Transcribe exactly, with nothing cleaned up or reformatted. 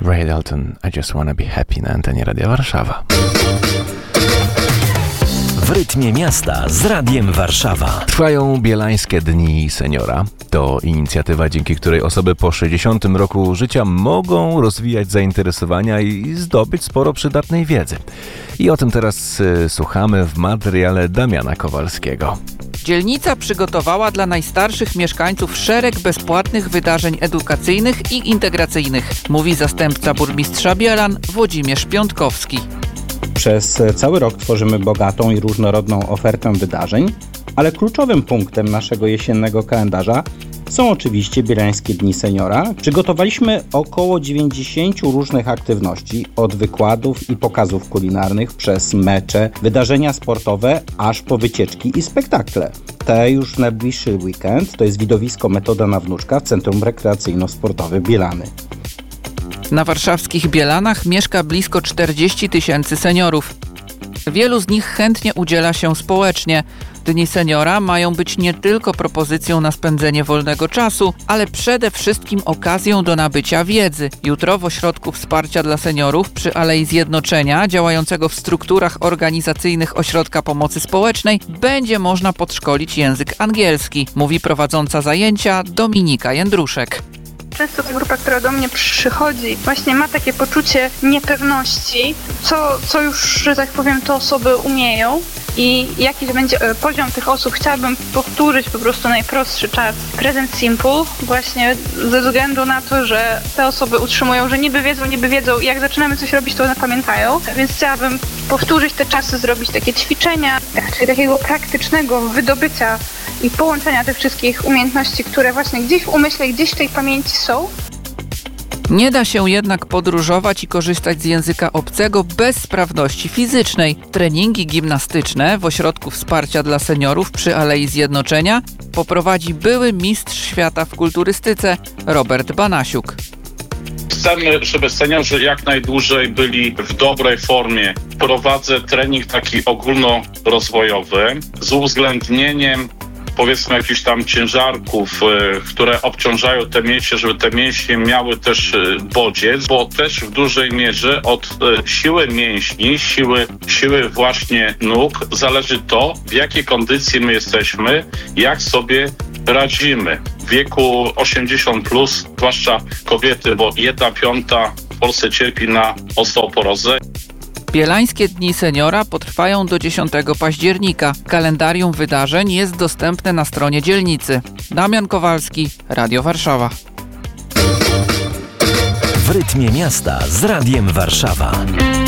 Ray Dalton, I Just Wanna Be Happy na antenie Radia Warszawa. W rytmie miasta z Radiem Warszawa. Trwają Bielańskie Dni Seniora. To inicjatywa, dzięki której osoby po sześćdziesiątym roku życia mogą rozwijać zainteresowania i zdobyć sporo przydatnej wiedzy. I o tym teraz y, słuchamy w materiale Damiana Kowalskiego. Dzielnica przygotowała dla najstarszych mieszkańców szereg bezpłatnych wydarzeń edukacyjnych i integracyjnych, mówi zastępca burmistrza Bielan Włodzimierz Piątkowski. Przez cały rok tworzymy bogatą i różnorodną ofertę wydarzeń, ale kluczowym punktem naszego jesiennego kalendarza są oczywiście Bielańskie Dni Seniora. Przygotowaliśmy około dziewięćdziesiąt różnych aktywności, od wykładów i pokazów kulinarnych, przez mecze, wydarzenia sportowe, aż po wycieczki i spektakle. Te już w najbliższy weekend to jest widowisko Metoda na Wnuczka w Centrum Rekreacyjno-Sportowym Bielany. Na warszawskich Bielanach mieszka blisko czterdzieści tysięcy seniorów. Wielu z nich chętnie udziela się społecznie. Dni Seniora mają być nie tylko propozycją na spędzenie wolnego czasu, ale przede wszystkim okazją do nabycia wiedzy. Jutro w Ośrodku Wsparcia dla Seniorów przy Alei Zjednoczenia, działającego w strukturach organizacyjnych Ośrodka Pomocy Społecznej, będzie można podszkolić język angielski, mówi prowadząca zajęcia Dominika Jędruszek. Często ta grupa, która do mnie przychodzi, właśnie ma takie poczucie niepewności, co, co już, że tak powiem, te osoby umieją i jaki będzie poziom tych osób. Chciałabym powtórzyć po prostu najprostszy czas Present Simple, właśnie ze względu na to, że te osoby utrzymują, że niby wiedzą, niby wiedzą, jak zaczynamy coś robić, to one pamiętają, więc chciałabym powtórzyć te czasy, zrobić takie ćwiczenia, czyli takiego praktycznego wydobycia i połączenia tych wszystkich umiejętności, które właśnie gdzieś w umyśle, gdzieś w tej pamięci są. Nie da się jednak podróżować i korzystać z języka obcego bez sprawności fizycznej. Treningi gimnastyczne w Ośrodku Wsparcia dla Seniorów przy Alei Zjednoczenia poprowadzi były mistrz świata w kulturystyce Robert Banasiuk. Chcemy, żeby seniorzy jak najdłużej byli w dobrej formie. Prowadzę trening taki ogólnorozwojowy z uwzględnieniem powiedzmy jakichś tam ciężarków, y, które obciążają te mięśnie, żeby te mięśnie miały też y, bodziec, bo też w dużej mierze od y, siły mięśni, siły, siły właśnie nóg zależy to, w jakiej kondycji my jesteśmy, jak sobie radzimy. W wieku osiemdziesiąt plus, zwłaszcza kobiety, bo jedna piąta w Polsce cierpi na osteoporozę. Bielańskie Dni Seniora potrwają do dziesiątego października. Kalendarium wydarzeń jest dostępne na stronie dzielnicy. Damian Kowalski, Radio Warszawa. W rytmie miasta z Radiem Warszawa.